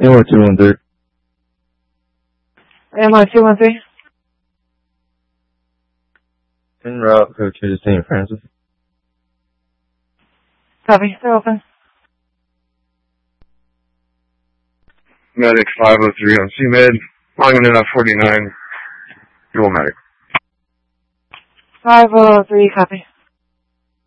AMR 213. AMR 213. En route, go to St. Francis. Copy. They're open. Medic 503 on CMed. Logging in at 49. Dual medic. 503, copy.